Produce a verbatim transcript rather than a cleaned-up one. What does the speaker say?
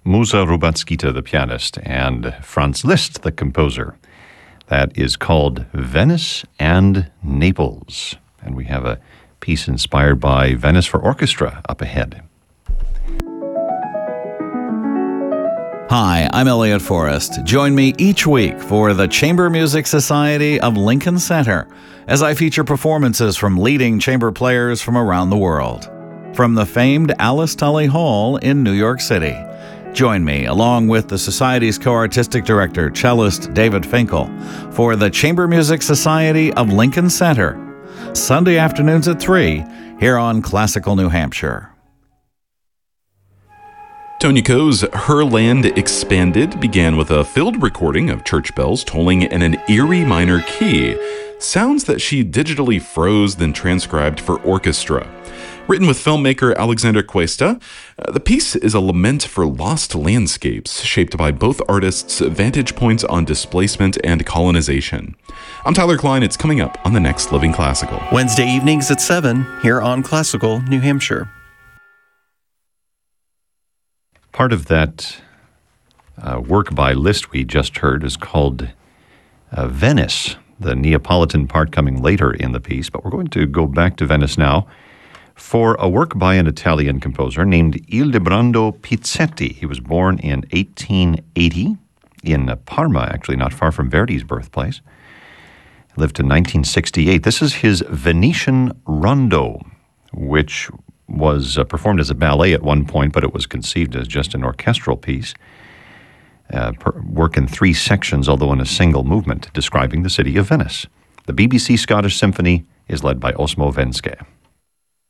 Musa Rubacskita, the pianist, and Franz Liszt, the composer. That is called Venice and Naples. And we have a piece inspired by Venice for orchestra up ahead. Hi, I'm Elliot Forrest. Join me each week for the Chamber Music Society of Lincoln Center as I feature performances from leading chamber players from around the world. From the famed Alice Tully Hall in New York City. Join me, along with the Society's co-artistic director, cellist David Finkel, for the Chamber Music Society of Lincoln Center, Sunday afternoons at three, here on Classical New Hampshire. Tonya Coe's Her Land Expanded began with a filled recording of church bells tolling in an eerie minor key, sounds that she digitally froze then transcribed for orchestra. Written with filmmaker Alexander Cuesta, uh, the piece is a lament for lost landscapes shaped by both artists' vantage points on displacement and colonization. I'm Tyler Klein. It's coming up on the next Living Classical. Wednesday evenings at seven here on Classical New Hampshire. Part of that uh, work by Liszt we just heard is called uh, Venice, the Neapolitan part coming later in the piece. But we're going to go back to Venice now for a work by an Italian composer named Ildebrando Pizzetti. He was born in eighteen eighty in Parma, actually not far from Verdi's birthplace. He lived to nineteen sixty-eight. This is his Venetian Rondo, which was uh, performed as a ballet at one point, but it was conceived as just an orchestral piece. Uh, per, work in three sections, although in a single movement, describing the city of Venice. The B B C Scottish Symphony is led by Osmo Venske.